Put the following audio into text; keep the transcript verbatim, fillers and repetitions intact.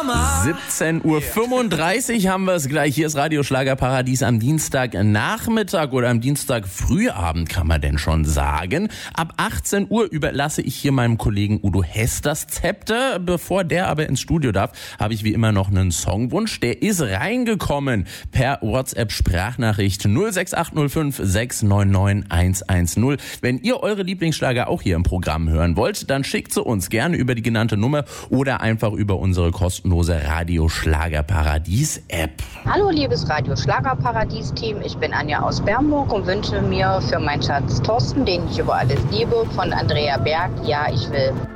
siebzehn Uhr fünfunddreißig haben wir es gleich. Hier ist Radio Schlagerparadies am Dienstagnachmittag oder am Dienstag Frühabend, kann man denn schon sagen. Ab achtzehn Uhr überlasse ich hier meinem Kollegen Udo Hess das Zepter. Bevor der aber ins Studio darf, habe ich wie immer noch einen Songwunsch. Der ist reingekommen per WhatsApp-Sprachnachricht null sechs acht null fünf sechs neun neun eins eins null. Wenn ihr eure Lieblingsschlager auch hier im Programm hören wollt, dann schickt sie uns gerne über die genannte Nummer oder einfach über unsere kostenlose Radio Schlagerparadies App. Hallo liebes Radio Schlagerparadies Team, ich bin Anja aus Bernburg und wünsche mir für meinen Schatz Thorsten, den ich über alles liebe, von Andrea Berg, Ja, ich will.